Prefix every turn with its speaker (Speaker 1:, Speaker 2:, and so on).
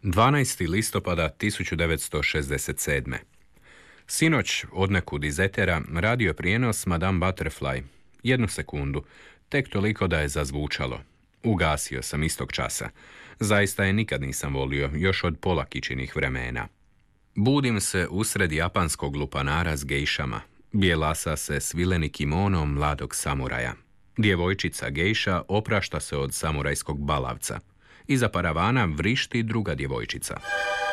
Speaker 1: 12. listopada 1967. Sinoć, odnekud iz etera, radio prijenos Madame Butterfly. 1 sekundu, tek toliko da je zazvučalo. Ugasio sam istog časa. Zaista je nikad nisam volio, još od pola kičinih vremena. Budim se usred japanskog lupanara s gejšama. Bijelasa se svileni kimonom mladog samuraja. Djevojčica gejša oprašta se od samurajskog balavca. Iza paravana vrišti druga djevojčica.